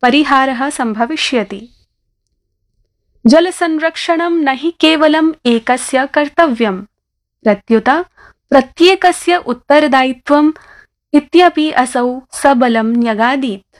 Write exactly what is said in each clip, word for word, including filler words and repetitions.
परिहारः सम्भविष्यति। जल संरक्षणं न हि केवलम् एकस्य कर्तव्यं, प्रत्युत प्रत्येकस्य उत्तरदायित्वम् इत्यपि असौ सबलं न्यगादीत्।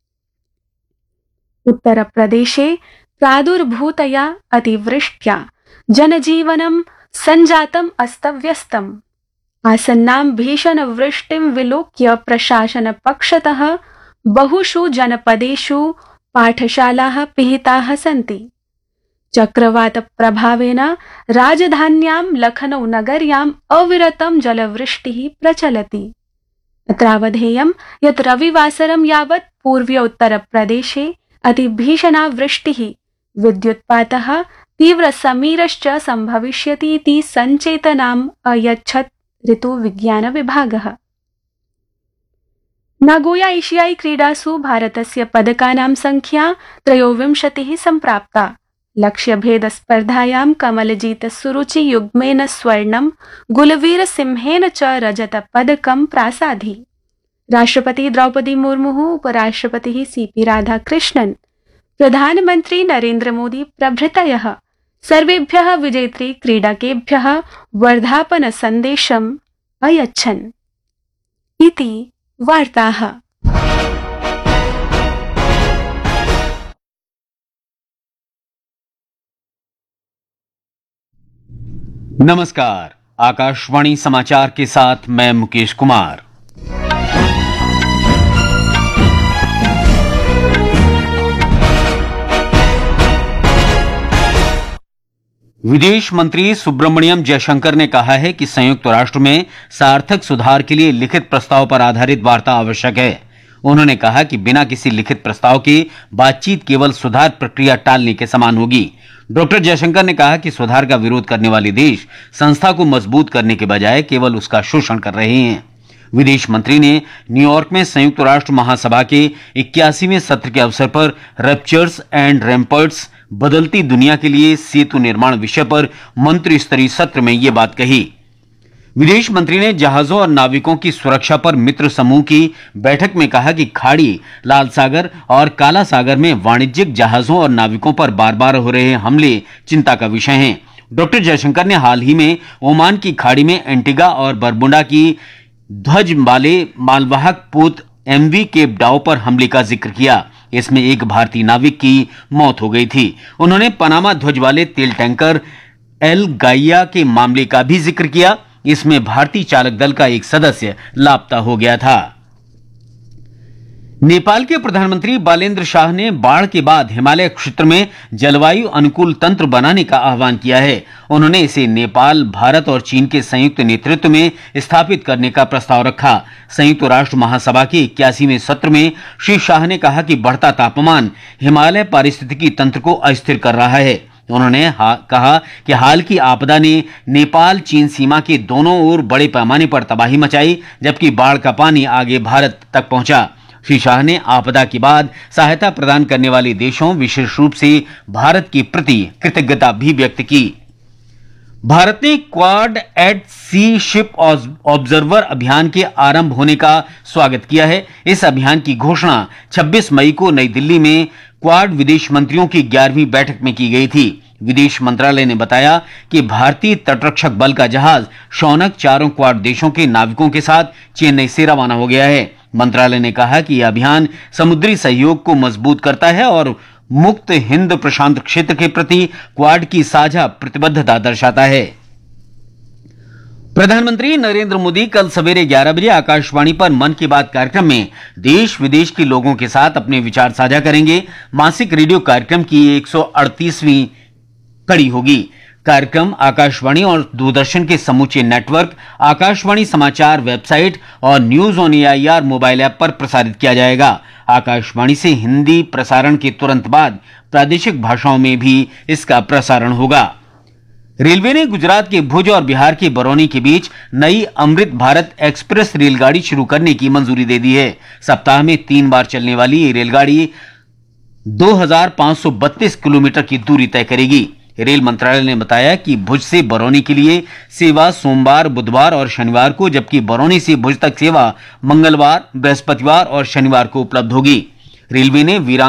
उत्तरप्रदेशे प्रादुर्भूतया अतिवृष्ट्या जनजीवनं सञ्जातम् अस्तव्यस्तम्। आसन्नां भीषणवृष्टिं विलोक्य प्रशासनपक्षतः बहुषु जनपदेषु पाठशालाः पिहिताः सन्ति। चक्रवातप्रभावेन राजधान्यां लखनऊ नगर्याम् अविरतं जलवृष्टिः प्रचलति। अत्रावधेयं यत् रविवासरं यावत् पूर्वीय उत्तरप्रदेशे अतिभीषणा वृष्टिः, विद्युत्पातः, तीव्रसमीरश्च सम्भविष्यति इति सञ्चेतनाम् अयच्छत् ऋतुविज्ञानविभागः। नागोया एशियाई क्रीडासु भारतस्य पदकानां संख्या त्रयोविंशतिः सम्प्राप्ता। लक्ष्यभेदस्पर्धायां कमलजीत सुरुचि युग्मेन स्वर्णं, गुलवीर सिंहेन च रजतपदकं प्रासादि। राष्ट्रपति द्रौपदी मुर्मुः, उपराष्ट्रपतिः सीपी राधाकृष्णन्, प्रधानमन्त्री नरेन्द्र मोदी प्रभृतयः सर्वेभ्यः विजेतृ क्रीडकेभ्यः वर्धापन सन्देशम् अयच्छन्। इति वार्ताः। नमस्कार, आकाशवाणी समाचार के साथ मैं मुकेश कुमार। विदेश मंत्री सुब्रमण्यम जयशंकर ने कहा है कि संयुक्त राष्ट्र में सार्थक सुधार के लिए लिखित प्रस्ताव पर आधारित वार्ता आवश्यक है। उन्होंने कहा कि बिना किसी लिखित प्रस्ताव के बातचीत केवल सुधार प्रक्रिया टालने के समान होगी। डॉक्टर जयशंकर ने कहा कि सुधार का विरोध करने वाले देश संस्था को मजबूत करने के बजाय केवल उसका शोषण कर रहे हैं। विदेश मंत्री ने न्यूयॉर्क में संयुक्त राष्ट्र महासभा के इक्यासीवें सत्र के अवसर पर रप्चर्स एंड रैम्पर्ट्स, बदलती दुनिया के लिए सेतु निर्माण विषय पर मंत्री स्तरीय सत्र में यह बात कही। विदेश मंत्री ने जहाजों और नाविकों की सुरक्षा पर मित्र समूह की बैठक में कहा कि खाड़ी, लाल सागर और काला सागर में वाणिज्यिक जहाजों और नाविकों पर बार बार हो रहे हमले चिंता का विषय हैं। डॉक्टर जयशंकर ने हाल ही में ओमान की खाड़ी में एंटीगा और बरमुडा की ध्वज वाले मालवाहक पोत एमवी केप डाउ पर हमले का जिक्र किया। इसमें एक भारतीय नाविक की मौत हो गई थी। उन्होंने पनामा ध्वज वाले तेल टैंकर एल गाइया के मामले का भी जिक्र किया। इसमें भारतीय चालक दल का एक सदस्य लापता हो गया था। नेपाल के प्रधानमंत्री बालेन्द्र शाह ने बाढ़ के बाद हिमालय क्षेत्र में जलवायु अनुकूल तंत्र बनाने का आह्वान किया है। उन्होंने इसे नेपाल, भारत और चीन के संयुक्त नेतृत्व में स्थापित करने का प्रस्ताव रखा। संयुक्त राष्ट्र महासभा के इक्यासीवें सत्र में श्री शाह ने कहा कि बढ़ता तापमान हिमालय पारिस्थितिकी तंत्र को अस्थिर कर रहा है। उन्होंने कहा कि हाल की आपदा ने नेपाल चीन सीमा के दोनों ओर बड़े पैमाने पर तबाही मचाई, जबकि बाढ़ का पानी आगे भारत तक पहुंचा। श्री शाह ने आपदा के बाद सहायता प्रदान करने वाले देशों, विशेष रूप से भारत के प्रति कृतज्ञता भी व्यक्त की। भारत ने क्वाड एट सी शिप ऑब्जर्वर अभियान के आरंभ होने का स्वागत किया है। इस अभियान की घोषणा छब्बीस मई को नई दिल्ली में क्वाड विदेश मंत्रियों की ग्यारहवीं बैठक में की गई थी। विदेश मंत्रालय ने बताया कि भारतीय तटरक्षक बल का जहाज शौनक चारों क्वाड देशों के नाविकों के साथ चेन्नई से रवाना हो गया है। मंत्रालय ने कहा कि यह अभियान समुद्री सहयोग को मजबूत करता है और मुक्त हिंद प्रशांत क्षेत्र के प्रति क्वाड की साझा प्रतिबद्धता दर्शाता है। प्रधानमंत्री नरेंद्र मोदी कल सवेरे ग्यारह बजे आकाशवाणी पर मन की बात कार्यक्रम में देश विदेश के लोगों के साथ अपने विचार साझा करेंगे। मासिक रेडियो कार्यक्रम की एक सौ अड़तीसवीं कड़ी होगी। कार्यक्रम आकाशवाणी और दूरदर्शन के समूचे नेटवर्क, आकाशवाणी समाचार वेबसाइट और news on AIR mobile app पर प्रसारित किया जाएगा। आकाशवाणी से हिंदी प्रसारण के तुरंत बाद प्रादेशिक भाषाओं में भी इसका प्रसारण होगा। रेलवे ने गुजरात के भुज और बिहार के बरौनी के बीच नई अमृत भारत एक्सप्रेस रेलगाड़ी शुरू करने की मंजूरी दे दी है। सप्ताह में तीन बार चलने वाली ये रेलगाड़ी दो हजार पांच सौ बत्तीस किलोमीटर की दूरी तय करेगी। रेल मंत्रालय ने बताया कि भुज से बरौनी के लिए सेवा सोमवार, बुधवार और शनिवार को, जबकि बरौनी से भुज तक सेवा मंगलवार, बृहस्पतिवार और शनिवार को उपलब्ध होगी। रेलवे ने वीरांग